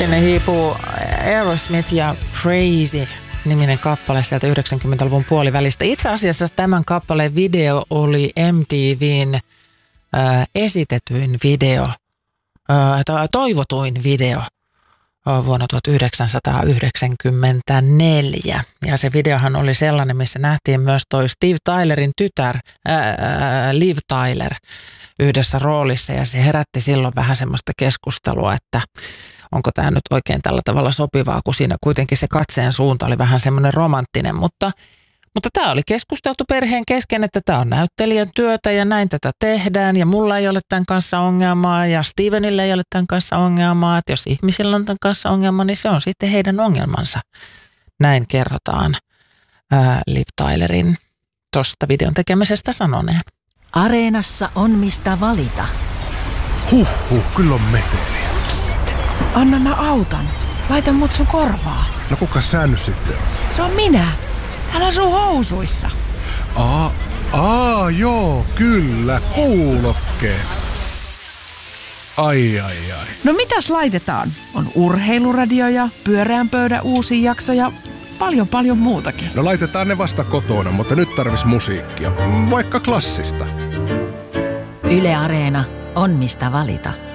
Sinne hiipuu Aerosmith ja Crazy -niminen kappale sieltä 90-luvun puolivälistä. Itse asiassa tämän kappaleen video oli MTVn esitetyin video, toivotuin video vuonna 1994. Ja se videohan oli sellainen, missä nähtiin myös toi Steve Tylerin tytär, Liv Tyler, yhdessä roolissa. Ja se herätti silloin vähän semmoista keskustelua, että onko tämä nyt oikein tällä tavalla sopivaa, kun siinä kuitenkin se katseen suunta oli vähän semmoinen romanttinen. Mutta tämä oli keskusteltu perheen kesken, että tämä on näyttelijän työtä ja näin tätä tehdään. Ja mulla ei ole tämän kanssa ongelmaa ja Stevenillä ei ole tämän kanssa ongelmaa. Että jos ihmisillä on tämän kanssa ongelma, niin se on sitten heidän ongelmansa. Näin kerrotaan Liv Tylerin tuosta videon tekemisestä sanoneen. Areenassa on mistä valita. Kyllä on meteliä. Psst, anna mä autan. Laita mut sun korvaa. No kuka sä nyt sitten on? Se on minä. Hän asuu housuissa. Joo, kyllä, kuulokkeet. Ai. No mitäs laitetaan? On urheiluradio ja pyöreän pöydän uusi jakso ja paljon muutakin. No laitetaan ne vasta kotona, mutta nyt tarvis musiikkia. Vaikka klassista. Yle Areena on mistä valita.